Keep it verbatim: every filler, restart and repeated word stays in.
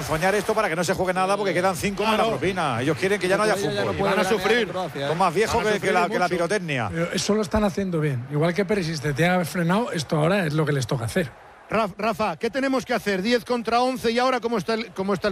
emponzoñar esto para que no se juegue nada porque quedan cinco más la propina. Ellos quieren que ya no haya fútbol. Van a sufrir. Son más viejos que, que, la, que la pirotecnia. Pero eso lo están haciendo bien. Igual que Perisic te tenía frenado, esto ahora es lo que les toca hacer. Rafa, ¿qué tenemos que hacer? diez contra once y ahora cómo está el, cómo está el